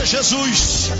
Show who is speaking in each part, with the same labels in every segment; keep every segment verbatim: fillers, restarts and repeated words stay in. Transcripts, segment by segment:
Speaker 1: Jesus.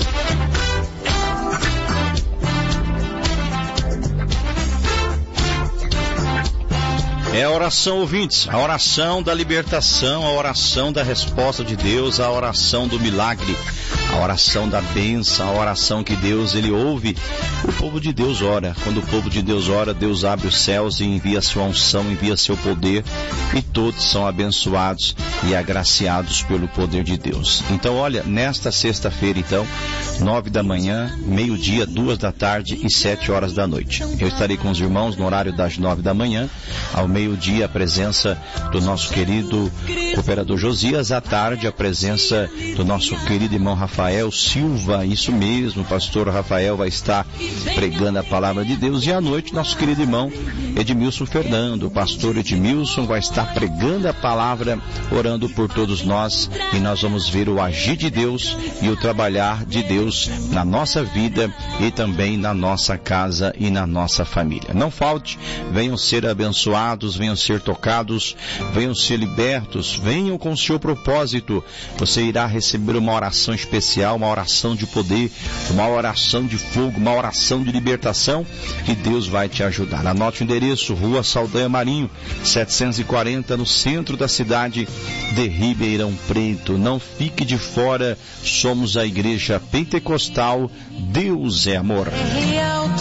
Speaker 1: É a oração, ouvintes, a oração da libertação, a oração da resposta de Deus, a oração do milagre, a oração da bênção, a oração que Deus, Ele ouve. O povo de Deus ora. Quando o povo de Deus ora, Deus abre os céus e envia sua unção, envia seu poder, e todos são abençoados e agraciados pelo poder de Deus. Então, olha, nesta sexta-feira, então, nove da manhã, meio-dia, duas da tarde e sete horas da noite. Eu estarei com os irmãos no horário das nove da manhã, ao meio-dia a presença do nosso querido cooperador Josias, à tarde a presença do nosso querido irmão Rafael Silva, isso mesmo, o pastor Rafael vai estar pregando a palavra de Deus, e à noite nosso querido irmão Edmilson Fernando, o pastor Edmilson vai estar pregando a palavra, orando por todos nós, e nós vamos ver o agir de Deus e o trabalhar de Deus na nossa vida e também na nossa casa e na nossa família. Não falte, venham ser abençoados, venham ser tocados, venham ser libertos, venham com o seu propósito. Você irá receber uma oração especial, uma oração de poder, uma oração de fogo, uma oração de libertação, que Deus vai te ajudar. Anote o endereço: Rua Saldanha Marinho, setecentos e quarenta, no centro da cidade de Ribeirão Preto. Não fique de fora, somos a Igreja Pentecostal Deus é Amor.